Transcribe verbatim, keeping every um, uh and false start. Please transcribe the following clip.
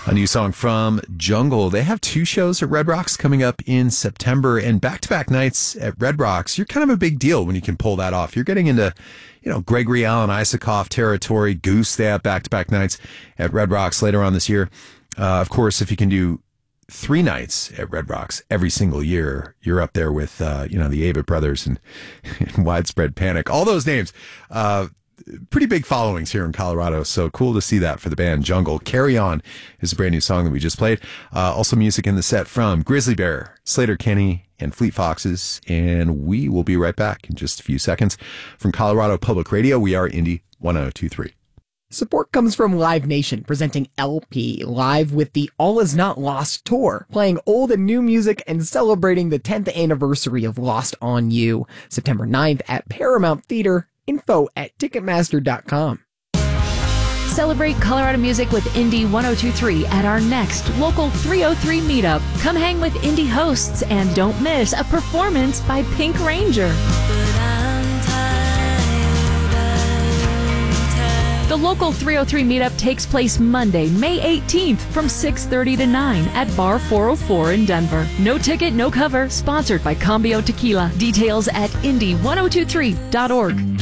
A new song from Jungle. They have two shows at Red Rocks coming up in September, and back-to-back nights at Red Rocks. You're kind of a big deal when you can pull that off. You're getting into, you know, Gregory Alan Isakov territory. Goose, they have back-to-back nights at Red Rocks later on this year. Uh, of course, if you can do three nights at Red Rocks every single year, you're up there with, uh, you know, the Avett Brothers and, and Widespread Panic. All those names. Uh, pretty big followings here in Colorado, so cool to see that for the band Jungle. Carry On is a brand new song that we just played. Uh, also music in the set from Grizzly Bear, Sleater-Kinney, and Fleet Foxes, and we will be right back in just a few seconds. From Colorado Public Radio, we are Indie one oh two three. Support comes from Live Nation, presenting L P, live with the All Is Not Lost tour, playing old and new music and celebrating the tenth anniversary of Lost on You, September ninth at Paramount Theater. Info at Ticketmaster dot com. Celebrate Colorado music with Indie one oh two three at our next local three oh three meetup. Come hang with indie hosts and don't miss a performance by Pink Ranger. The local three oh three meetup takes place Monday, May eighteenth from six thirty to nine at Bar four oh four in Denver. No ticket, no cover. Sponsored by Cambio Tequila. Details at indie one oh two three dot org.